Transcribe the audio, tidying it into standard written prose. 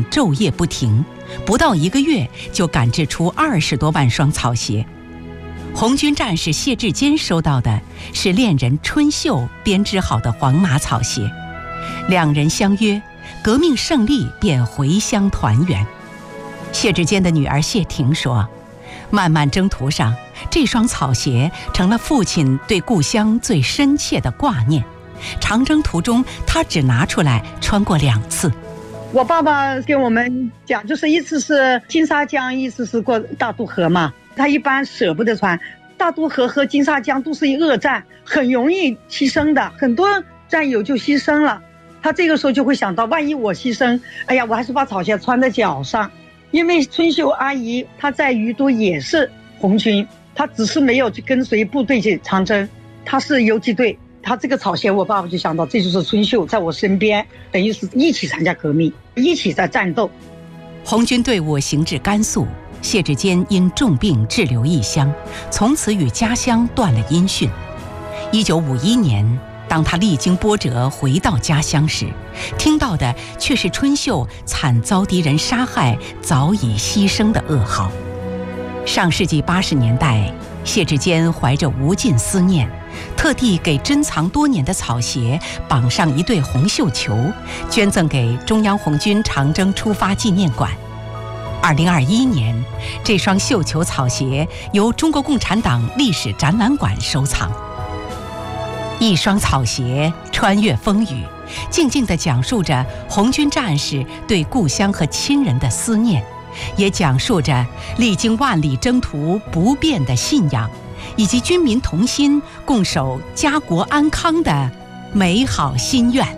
昼夜不停，不到1个月就赶制出20多万双草鞋。红军战士谢志坚收到的是恋人春秀编织好的黄马草鞋，两人相约，革命胜利便回乡团圆。谢志坚的女儿谢婷说，漫漫征途上，这双草鞋成了父亲对故乡最深切的挂念。长征途中，他只拿出来穿过2次。 我爸爸跟我们讲，就是一次是金沙江，一次是过大渡河嘛。他一般舍不得穿，大渡河和金沙江都是恶战，很容易牺牲的，很多战友就牺牲了。他这个时候就会想到，万一我牺牲，哎呀，我还是把草鞋穿在脚上。因为春秀阿姨她在于都也是红军，她只是没有去跟随部队去长征，她是游击队。她这个草鞋，我爸爸就想到，这就是春秀在我身边，等于是一起参加革命，一起在战斗。 红军队伍行至甘肃，谢志坚因重病滞留异乡，从此与家乡断了音讯。1951年，当他历经波折回到家乡时，听到的却是春秀惨遭敌人杀害、早已牺牲的噩耗。上世纪80年代，谢志坚怀着无尽思念，特地给珍藏多年的草鞋绑上一对红绣球，捐赠给中央红军长征出发纪念馆。2021年，这双绣球草鞋由中国共产党历史展览馆收藏。一双草鞋穿越风雨，静静地讲述着红军战士对故乡和亲人的思念，也讲述着历经万里征途不变的信仰，以及军民同心共守家国安康的美好心愿。